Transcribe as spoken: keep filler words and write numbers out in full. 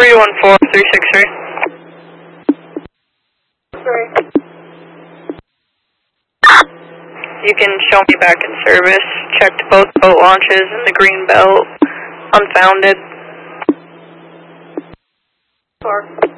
three one four, three six three. Sorry. You can show me back in service. Checked both boat launches in the green belt. Unfounded. Four.